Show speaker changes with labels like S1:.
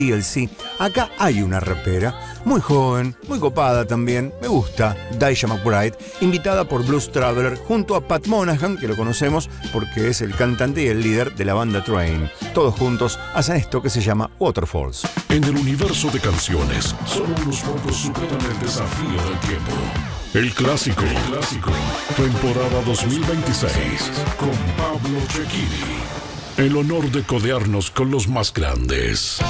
S1: TLC, acá hay una rapera, muy joven, muy copada también, me gusta, Daisha McBride, invitada por Blues Traveler junto a Pat Monahan, que lo conocemos porque es el cantante y el líder de la banda Train. Todos juntos hacen esto que se llama Waterfalls.
S2: En el universo de canciones, solo unos pocos superan el desafío del tiempo. El clásico, temporada 2026, con Pablo Cecchini. El honor de codearnos con los más grandes.